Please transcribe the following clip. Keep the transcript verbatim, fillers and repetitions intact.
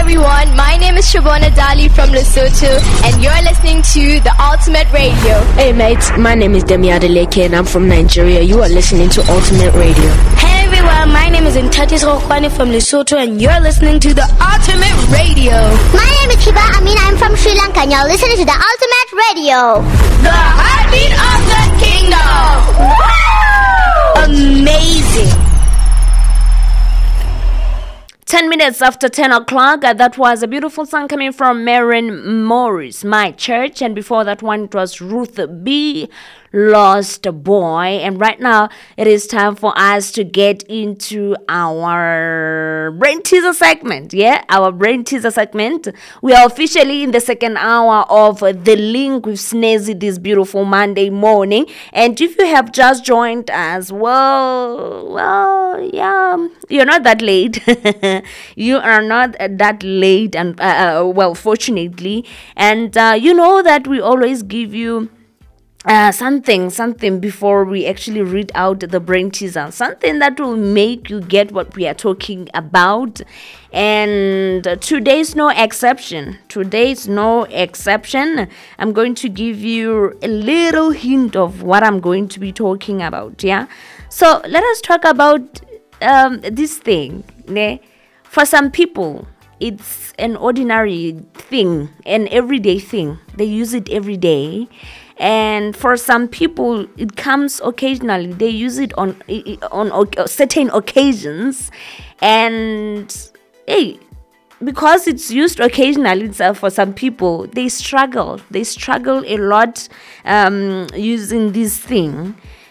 everyone, my name is Shabona Dali from Lesotho and you're listening to The Ultimate Radio. Hey mates, my name is Demi Adeleke and I'm from Nigeria. You are listening to Ultimate Radio. Hey everyone, my name is Ntatis Rokwani from Lesotho and you're listening to The Ultimate Radio. My name is Hiba Amin, I'm from Sri Lanka and you're listening to The Ultimate Radio. The heartbeat of the kingdom. Wow! Amazing. Ten minutes after ten o'clock, uh, that was a beautiful song coming from Maren Morris, My Church. And before that one, it was Ruth B. Lost Boy. And right now, it is time for us to get into our brain teaser segment. Yeah, our brain teaser segment. We are officially in the second hour of The Link with Snazzy this beautiful Monday morning. And if you have just joined us, well, well, yeah, you're not that late. You are not that late, and uh, well, fortunately. And uh, you know that we always give you Uh, something, something before we actually read out the brain teaser. Something that will make you get what we are talking about. And uh, today's no exception. Today's no exception. I'm going to give you a little hint of what I'm going to be talking about. Yeah. So let us talk about um, this thing. Ne? For some people, it's an ordinary thing, an everyday thing. They use it every day. And for some people, it comes occasionally. They use it on on certain occasions, and hey, because it's used occasionally, for some people, they struggle. They struggle a lot um, using this thing.